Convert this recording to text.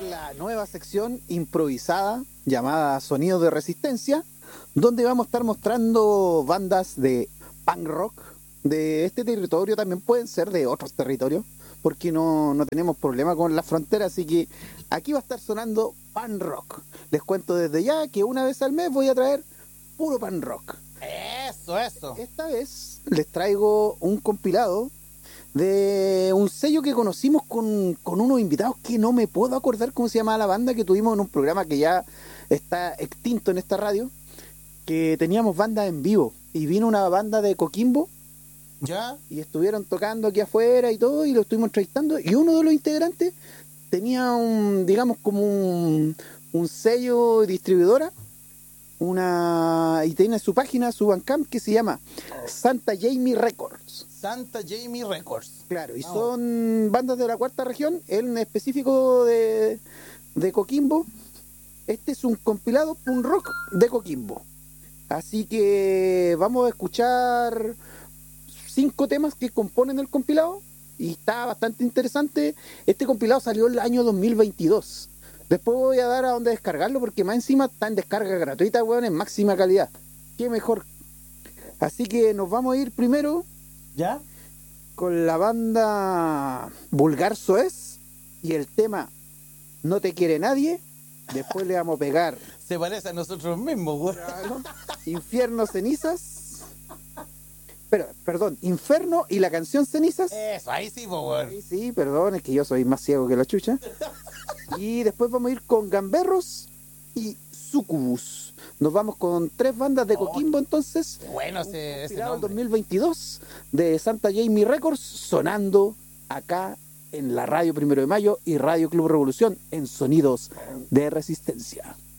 la nueva sección improvisada llamada Sonidos de Resistencia, donde vamos a estar mostrando bandas de punk rock de este territorio, también pueden ser de otros territorios, porque no tenemos problema con la frontera, así que aquí va a estar sonando punk rock. Les cuento desde ya que una vez al mes voy a traer puro punk rock. Eso. Esta vez les traigo un compilado de un sello que conocimos con unos invitados que no me puedo acordar cómo se llamaba la banda, que tuvimos en un programa que ya está extinto en esta radio, que teníamos bandas en vivo, y vino una banda de Coquimbo, ¿Ya? y estuvieron tocando aquí afuera y todo, y lo estuvimos entrevistando, y uno de los integrantes tenía digamos como un sello distribuidora, y tiene su página, su Bandcamp, que se llama Santa Jamie Records. Santa Jamie Records. Claro, y son bandas de la cuarta región, en específico de Coquimbo. Este es un compilado punk rock de Coquimbo. Así que vamos a escuchar 5 temas que componen el compilado, y está bastante interesante. Este compilado salió el año 2022. Después voy a dar a donde descargarlo, porque más encima está en descarga gratuita, weón, en máxima calidad. Qué mejor. Así que nos vamos a ir primero ¿Ya? con la banda Vulgar Soez y el tema No te quiere nadie. Después le vamos a pegar Se parece a nosotros mismos, güey. Infierno Cenizas. Perdón, Inferno y la canción Cenizas. Eso, ahí sí, güey. Sí, perdón, es que yo soy más ciego que la chucha. Y después vamos a ir con Gamberros y Sucubus. Nos vamos con 3 bandas de Coquimbo, entonces. Bueno, ese Compilado el nombre. 2022 de Santa Jamie Records, sonando acá en la Radio 1 de Mayo y Radio Club Revolución en Sonidos de Resistencia.